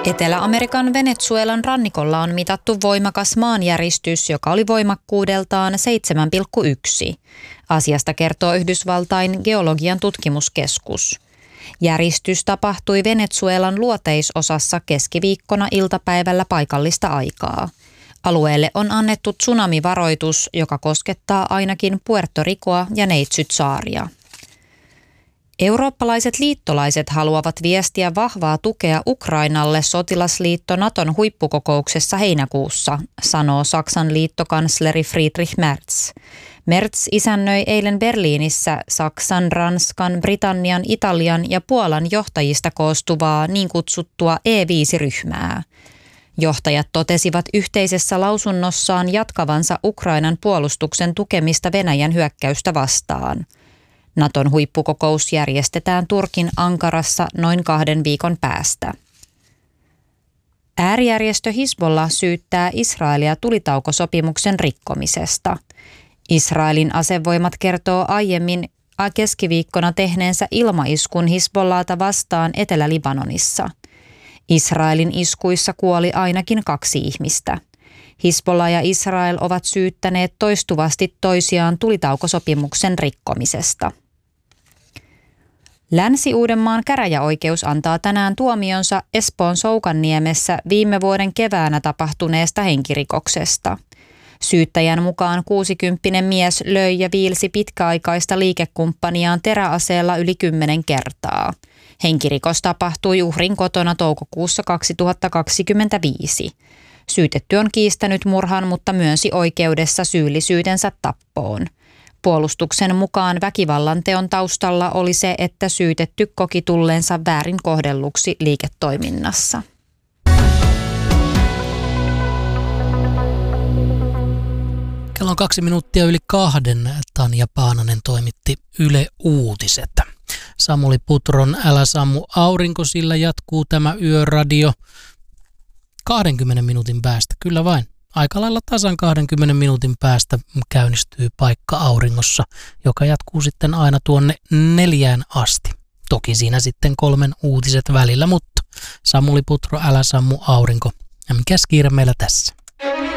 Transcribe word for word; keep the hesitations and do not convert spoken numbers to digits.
Etelä-Amerikan Venezuelan rannikolla on mitattu voimakas maanjäristys, joka oli voimakkuudeltaan seitsemän pilkku yksi. Asiasta kertoo Yhdysvaltain geologian tutkimuskeskus. Järistys tapahtui Venezuelan luoteisosassa keskiviikkona iltapäivällä paikallista aikaa. Alueelle on annettu tsunamivaroitus, joka koskettaa ainakin Puerto Ricoa ja Neitsyt-saaria. Eurooppalaiset liittolaiset haluavat viestiä vahvaa tukea Ukrainalle sotilasliitto Naton huippukokouksessa heinäkuussa, sanoo Saksan liittokansleri Friedrich Merz. Merz isännöi eilen Berliinissä Saksan, Ranskan, Britannian, Italian ja Puolan johtajista koostuvaa niin kutsuttua E viisi ryhmää. Johtajat totesivat yhteisessä lausunnossaan jatkavansa Ukrainan puolustuksen tukemista Venäjän hyökkäystä vastaan. Naton huippukokous järjestetään Turkin Ankarassa noin kahden viikon päästä. Äärijärjestö Hizbollah syyttää Israelia tulitaukosopimuksen rikkomisesta. Israelin asevoimat kertoo aiemmin keskiviikkona tehneensä ilmaiskun Hizbollahta vastaan Etelä-Libanonissa. Israelin iskuissa kuoli ainakin kaksi ihmistä. Hizbollah ja Israel ovat syyttäneet toistuvasti toisiaan tulitaukosopimuksen rikkomisesta. Länsi-Uudenmaan käräjäoikeus antaa tänään tuomionsa Espoon Soukanniemessä viime vuoden keväänä tapahtuneesta henkirikoksesta. Syyttäjän mukaan kuusikymppinen mies löi ja viilsi pitkäaikaista liikekumppaniaan teräaseella yli kymmenen kertaa. Henkirikos tapahtui uhrin kotona toukokuussa kaksituhattakaksikymmentäviisi. Syytetty on kiistänyt murhan, mutta myönsi oikeudessa syyllisyytensä tappoon. Puolustuksen mukaan väkivallanteon taustalla oli se, että syytetty koki tulleensa väärin kohdelluksi liiketoiminnassa. Kello on kaksi minuuttia yli kahden. Tanja Paananen toimitti Yle Uutiset. Samuli Putron Älä sammu aurinko, sillä jatkuu tämä yöradio kahdenkymmenen minuutin päästä. Kyllä vain. Aika lailla tasan kahdenkymmenen minuutin päästä käynnistyy Paikka auringossa, joka jatkuu sitten aina tuonne neljään asti. Toki siinä sitten kolmen uutiset välillä, mutta Samuli Putro, Älä sammu aurinko. Ja mikäs kiire meillä tässä?